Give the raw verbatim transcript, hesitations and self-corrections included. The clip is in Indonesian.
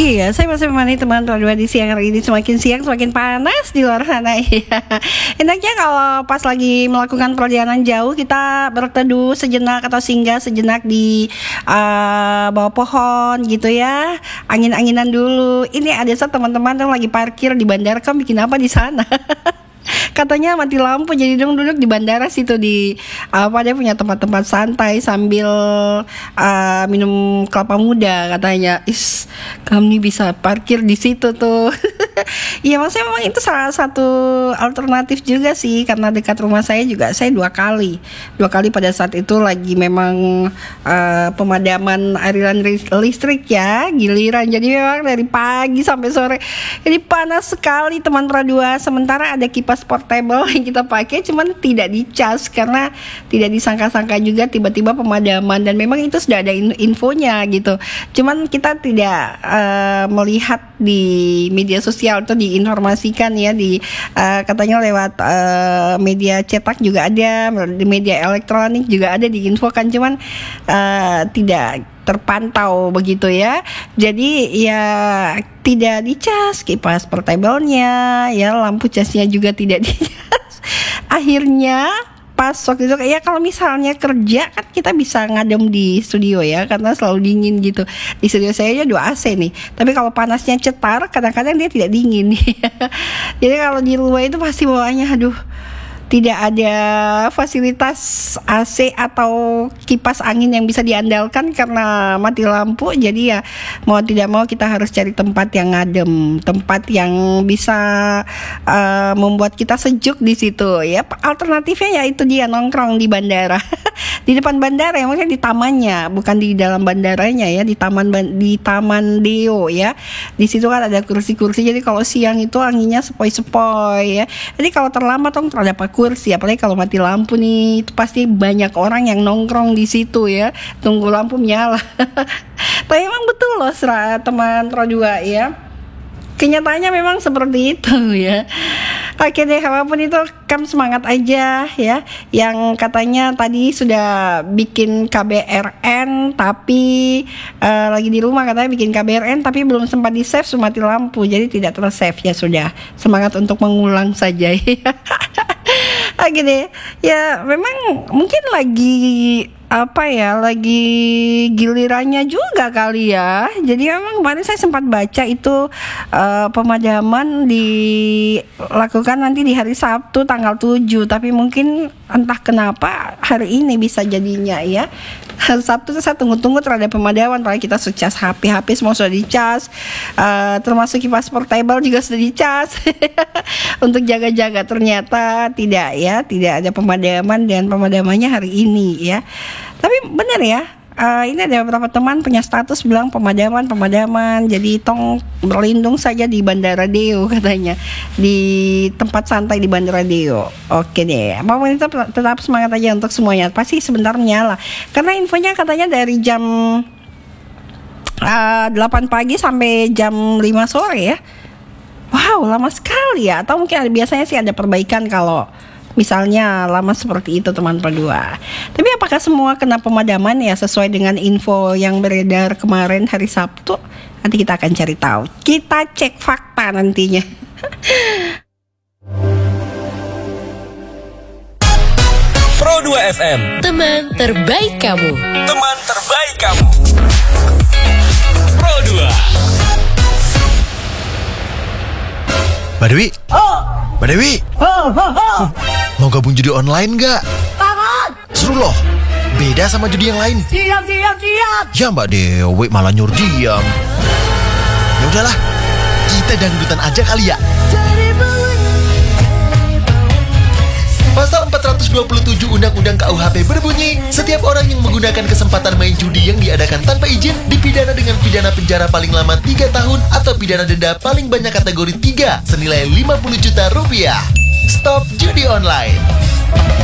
Iya, saya masih menemani teman berdua di siang hari ini. Semakin siang semakin panas di luar sana ya. Enaknya kalau pas lagi melakukan perjalanan jauh, kita berteduh sejenak atau singgah sejenak di uh, bawah pohon gitu ya. Angin-anginan dulu. Ini ada satu teman-teman yang lagi parkir di bandara, kan bikin apa di sana? Katanya mati lampu, jadi dong duduk di bandara situ di apa, dia punya tempat-tempat santai sambil uh, minum kelapa muda katanya. Is, kami bisa parkir di situ tuh. Iya, maksudnya memang itu salah satu alternatif juga sih, karena dekat rumah saya juga saya dua kali dua kali pada saat itu lagi memang uh, pemadaman aliran listrik ya, giliran. Jadi memang dari pagi sampai sore jadi panas sekali teman Pradua. Sementara ada kipas portable yang kita pakai, cuman tidak dicas karena tidak disangka-sangka juga tiba-tiba pemadaman, dan memang itu sudah ada infonya gitu. Cuman kita tidak uh, melihat di media sosial atau diinformasikan ya, di uh, katanya lewat uh, media cetak juga ada, di media elektronik juga ada diinfokan, cuman uh, tidak terpantau begitu ya. Jadi ya tidak dicas kipas portable-nya ya, lampu casnya juga tidak dicas. Akhirnya pas waktu itu ya, kalau misalnya kerja kan kita bisa ngadem di studio ya, karena selalu dingin gitu. Di studio saya aja dua A C nih, tapi kalau panasnya cetar kadang-kadang dia tidak dingin. Jadi kalau di rumah itu pasti bawaannya aduh, tidak ada fasilitas A C atau kipas angin yang bisa diandalkan karena mati lampu. Jadi ya mau tidak mau kita harus cari tempat yang ngadem, tempat yang bisa uh, membuat kita sejuk di situ ya. Alternatifnya ya itu dia, nongkrong di bandara. Di depan bandara ya, maksudnya di tamannya, bukan di dalam bandaranya ya, di taman di Taman Deo ya. Di situ kan ada kursi-kursi, jadi kalau siang itu anginnya sepoi-sepoi ya. Jadi kalau terlambat dong terdapat kursi, apalagi kalau mati lampu nih, itu pasti banyak orang yang nongkrong di situ ya, tunggu lampu menyala. Tapi emang betul loh teman Pradua ya, kenyataannya memang seperti itu ya. Oke deh, apapun itu kamu semangat aja ya. Yang katanya tadi sudah bikin K B R N tapi uh, lagi di rumah katanya bikin K B R N tapi belum sempat di save, mati lampu, jadi tidak tersave ya. Sudah semangat untuk mengulang saja ya. Oke deh, ya memang mungkin lagi apa ya, lagi gilirannya juga kali ya. Jadi memang kemarin saya sempat baca itu uh, pemadaman dilakukan nanti di hari Sabtu tanggal tujuh, tapi mungkin entah kenapa hari ini bisa jadinya ya. Hari Sabtu itu saya tunggu-tunggu terhadap pemadaman, padahal kita sudah cas H P, H P semua sudah dicas, uh, termasuk kipas portable juga sudah dicas. Untuk jaga-jaga, ternyata tidak ya, tidak ada pemadaman, dan pemadamannya hari ini ya. Tapi benar ya, uh, ini ada beberapa teman punya status bilang pemadaman, pemadaman. Jadi tong berlindung saja di Bandara Deo katanya, di tempat santai di Bandara Deo. Oke deh, apapun itu tetap semangat aja untuk semuanya. Pasti sebentar menyala, karena infonya katanya dari jam uh, delapan pagi sampai jam lima sore ya. Wow, lama sekali ya. Atau mungkin ada, biasanya sih ada perbaikan kalau misalnya lama seperti itu teman Pradua. Tapi apakah semua kena pemadaman ya sesuai dengan info yang beredar kemarin hari Sabtu? Nanti kita akan cari tahu. Kita cek fakta nantinya. Pro dua F M, teman terbaik kamu. Teman terbaik kamu. Pro dua. Mbak Dewi, Oh, Mbak Dewi, oh, oh, oh. mau gabung judi online nggak? Banget. Seru loh, beda sama judi yang lain. Siap, siap, siap. Ya Mbak Dewi malah nyuruh diam. Ya udahlah, kita dangdutan aja kali ya. Pasal empat ratus dua puluh tujuh Undang-Undang K U H P berbunyi, setiap orang yang menggunakan kesempatan main judi yang diadakan tanpa izin dipidana dengan pidana penjara paling lama tiga tahun atau pidana denda paling banyak kategori tiga senilai lima puluh juta rupiah. Stop judi online.